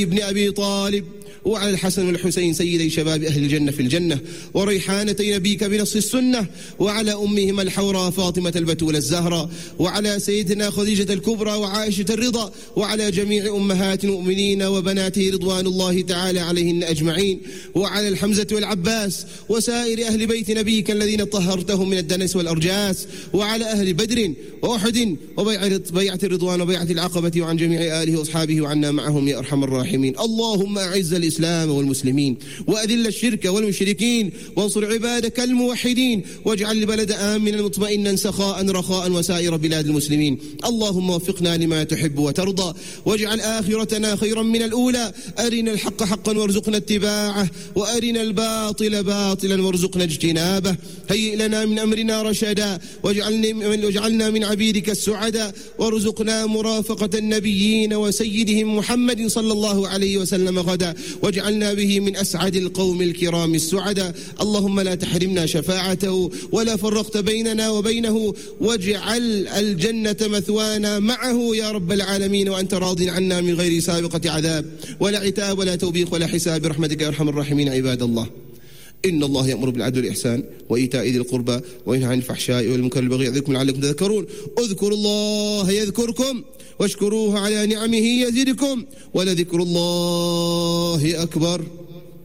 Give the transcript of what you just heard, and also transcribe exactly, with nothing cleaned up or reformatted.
ابن أبي طالب وعلى الحسن والحسين سيدي شباب أهل الجنة في الجنة وريحانتي نبيك بنص السنة وعلى أمهما الحوراء فاطمة البتول الزهراء وعلى سيدنا خديجة الكبرى وعائشة الرضا وعلى جميع أمهات المؤمنين وبناته رضوان الله تعالى عليهن أجمعين وعلى الحمزة والعباس وسائر أهل بيت نبيك الذين طهرتهم من الدنس والأرجاس وعلى أهل بدر وأحد وبيعة الرضوان وبيعة العقبة وعن جميع آله وأصحابه وعنا معهم يا أرحم الراحمين. اللهم أعز الإسلام والمسلمين وأذل الشرك والمشركين وانصر عبادك الموحدين واجعل البلد آمنا مطمئنا سخاء رخاء وسائر بلاد المسلمين. اللهم وفقنا لما تحب وترضى واجعل آخرتنا خيرا من الأولى. أرنا الحق حقا وارزقنا اتباعه وأرنا الباطل باطلا وارزقنا اجتنابه. هيئ لنا من أمرنا رشدا واجعلنا من عبيدك السعداء وارزقنا مرافقة النبيين وسيدهم محمد صلى الله عليه وسلم غدا واجعلنا به من أسعد القوم الكرام السعداء. اللهم لا تحرمنا شفاعته ولا فرقت بيننا وبينه واجعل الجنة مثوانا معه يا رب العالمين وأنت راض عنا من غير سابقة عذاب ولا عتاب ولا توبيخ ولا حساب برحمتك يا أرحم الراحمين. عباد الله، إن الله يأمر بالعدل والإحسان وإيتاء ذي القربى وينهى عن الفحشاء والمنكر والبغي يعظكم لعلكم تذكرون. اذكروا الله يذكركم واشكروه على نعمه يزدكم ولذكر الله أكبر.